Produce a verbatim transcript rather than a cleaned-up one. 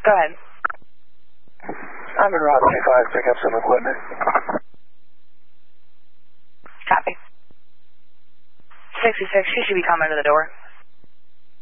Go ahead. I'm in Route twenty-five, pick up some equipment. Copy. sixty-six, she should be coming to the door.